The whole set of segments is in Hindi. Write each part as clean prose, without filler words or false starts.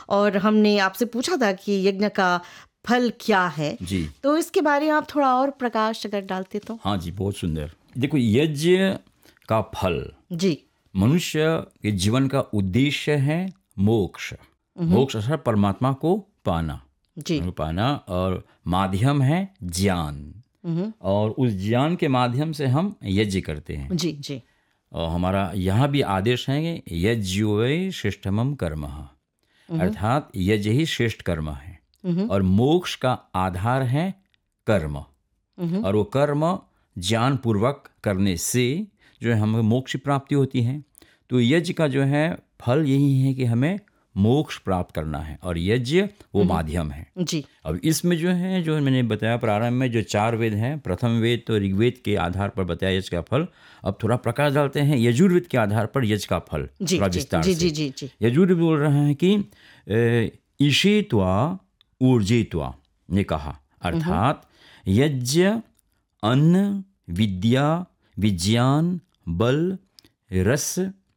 और हमने आपसे पूछा था कि यज्ञ का फल क्या है जी तो इसके बारे में आप थोड़ा और प्रकाश अगर डालते तो। हाँ जी, बहुत सुंदर। देखो, यज्ञ का फल जी मनुष्य के जीवन का उद्देश्य है मोक्ष। मोक्ष अर्थात परमात्मा को पाना, जी पाना, और माध्यम है ज्ञान। और उस ज्ञान के माध्यम से हम यज्ञ करते हैं। जी जी और हमारा यहाँ भी आदेश है कि यज्ञोय श्रेष्ठमम कर्म, अर्थात यज्ञ ही श्रेष्ठ कर्म है। और मोक्ष का आधार है कर्म, और वो कर्म ज्ञान पूर्वक करने से जो है हमें मोक्ष की प्राप्ति होती है। तो यज्ञ का जो है फल यही है कि हमें मोक्ष प्राप्त करना है, और यज्ञ वो माध्यम है। जी अब इसमें जो है, जो मैंने बताया प्रारंभ में, जो 4 वेद हैं, प्रथम वेद तो ऋग्वेद के आधार पर बताया यज्ञ का फल। अब थोड़ा प्रकाश डालते हैं यजुर्वेद के आधार पर यज्ञ का फल जी थोड़ा जी विस्तार जी से। जी जी जी यजुर्वेद बोल रहे हैं कि ईशित्वा ऊर्जित्वा ने कहा, अर्थात यज्ञ अन्न, विद्या, विज्ञान, बल, रस,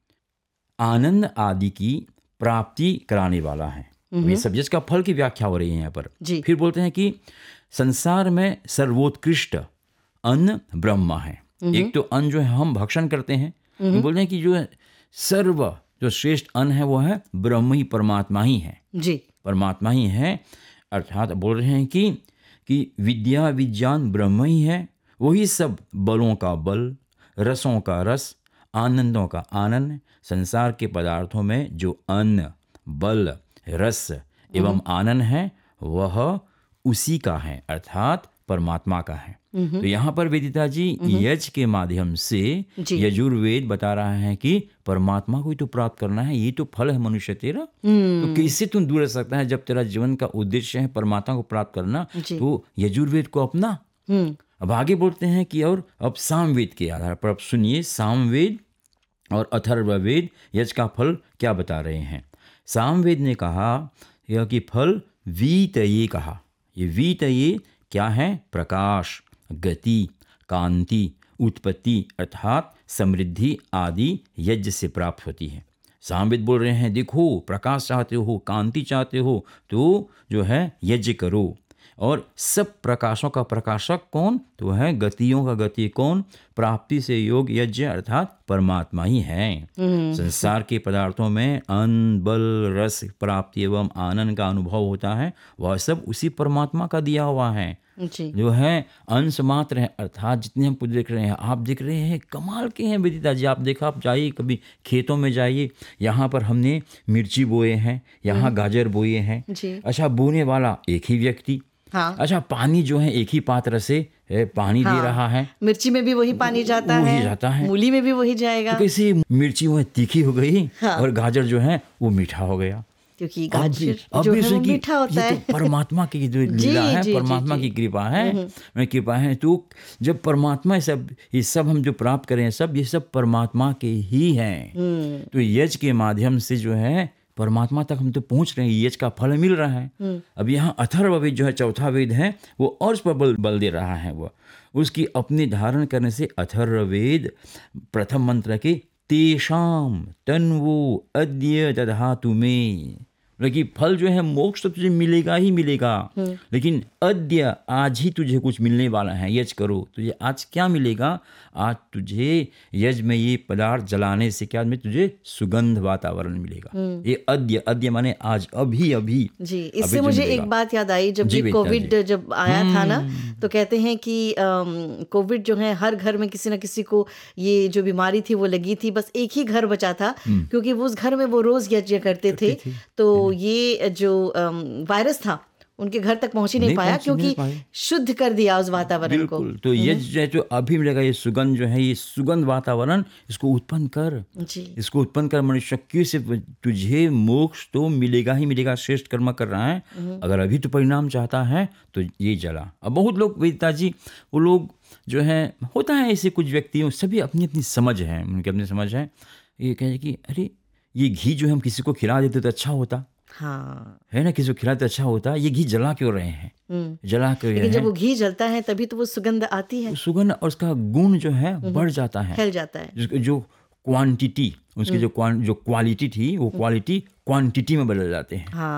आनंद आदि की प्राप्ति कराने वाला है। ये सब यज्ञ का फल की व्याख्या हो रही है यहाँ पर। जी फिर बोलते हैं कि संसार में सर्वोत्कृष्ट अन्न ब्रह्म है। एक तो अन्न जो है हम भक्षण करते हैं, ये बोलते हैं कि जो सर्व जो श्रेष्ठ अन्न है वो है ब्रह्म ही, परमात्मा ही है, जी परमात्मा ही है। अर्थात बोल रहे हैं कि विद्या विज्ञान ब्रह्म ही है, वही सब बलों का बल, रसों का रस, आनंदों का आनंद। संसार के पदार्थों में जो अन्न, बल, रस एवं आनंद है वह उसी का है, अर्थात परमात्मा का है। तो यहाँ पर वेदिता जी यज्ञ के माध्यम से यजुर्वेद बता रहा है कि परमात्मा को ही तो प्राप्त करना है, ये तो फल है मनुष्य तेरा। तो कैसे तुम दूर रह सकता है जब तेरा जीवन का उद्देश्य है परमात्मा को प्राप्त करना। तो यजुर्वेद को अपना। अब आगे बोलते हैं कि और अब सामवेद के आधार पर, अब सुनिए, सामवेद और अथर्ववेद यज्ञ का फल क्या बता रहे हैं। सामवेद ने कहा यह कि फल वीतये कहा। ये वीतये क्या है? प्रकाश, गति, कांति, उत्पत्ति अर्थात समृद्धि आदि यज्ञ से प्राप्त होती है। सामवेद बोल रहे हैं देखो, प्रकाश चाहते हो, कांति चाहते हो तो जो है यज्ञ करो। और सब प्रकाशों का प्रकाशक कौन? तो है गतियों का गति कौन? प्राप्ति से योग यज्ञ अर्थात परमात्मा ही है। संसार के पदार्थों में अन्न, बल, रस, प्राप्ति एवं आनंद का अनुभव होता है, वह सब उसी परमात्मा का दिया हुआ है जी जो है अंश मात्र है। अर्थात जितने हम कुछ देख रहे हैं, आप देख रहे हैं, कमाल के हैं विदिता जी। आप देखा, आप जाइए कभी खेतों में जाइए, यहाँ पर हमने मिर्ची बोए हैं, यहाँ गाजर बोए हैं। जी अच्छा, बोने वाला एक ही व्यक्ति, हाँ अच्छा पानी जो है एक ही पात्र से पानी दे रहा है। मिर्ची में भी वही पानी जाता वही है, जाता है, मूली में भी वही जाएगा। तो कैसे मिर्ची वो तीखी हो गई और गाजर जो है वो मीठा हो गया, क्योंकि गाजर अब जो भी है वो उसकी मीठा होता ये है। तो परमात्मा की जो लीला है, परमात्मा की कृपा है, कृपा है। तो जब परमात्मा ये सब हम जो प्राप्त करें सब, ये सब परमात्मा के ही हैं। तो यज्ञ के माध्यम से जो है परमात्मा तक हम तो पहुंच रहे हैं, यज्ञ का फल मिल रहा है। अब यहाँ अथर्ववेद जो है चौथा वेद है, वो और उस पर बल दे रहा है। वो उसकी अपनी धारण करने से अथर्ववेद प्रथम मंत्र के तेषाम तन्वो अद्य दधातु मे, लेकिन फल जो है मोक्ष तो तुझे मिलेगा ही मिलेगा, लेकिन अद्य आज ही तुझे कुछ मिलने वाला है। यज्ञ करो, तुझे आज क्या मिलेगा? आज तुझे यज्ञ में ये पदार्थ जलाने से क्या में तुझे सुगंध वातावरण मिलेगा। ये अद्य, अद्य माने आज, अभी अभी जी। इससे मुझे एक बात याद आई, जब ये कोविड जब आया था ना, तो कहते हैं कि कोविड जो है हर घर में किसी न किसी को ये जो बीमारी थी वो लगी थी, बस एक ही घर बचा था क्योंकि वो उस घर में वो रोज यज्ञ करते थे। तो ये जो वायरस था उनके घर तक पहुंच ही नहीं पाया क्योंकि शुद्ध कर दिया उस वातावरण को। तो ये जो अभी मिलेगा, ये सुगंध जो है, ये सुगंध वातावरण, इसको उत्पन्न कर जी। इसको उत्पन्न कर मनुष्य की, से तुझे मोक्ष तो मिलेगा ही मिलेगा। श्रेष्ठ कर्म कर रहा है, अगर अभी तो परिणाम चाहता है तो ये जला। अब बहुत लोग वेदिता जी, वो लोग जो है, होता है ऐसे कुछ व्यक्ति, सभी अपनी अपनी समझ है, उनकी अपनी समझ है। ये कहे कि अरे ये घी जो हम किसी को खिला देते तो अच्छा होता, हाँ है ना, किसी को खिलाते अच्छा होता, ये घी जला क्यों रहे हैं? जला क्यों रहे हैं? लेकिन जब वो घी जलता है तभी तो वो सुगंध आती है, सुगंध, और उसका गुण जो है बढ़ जाता है, फैल जाता है। जो क्वांटिटी, उसकी जो क्वालिटी थी, वो क्वालिटी क्वांटिटी में बदल जाते हैं। हाँ।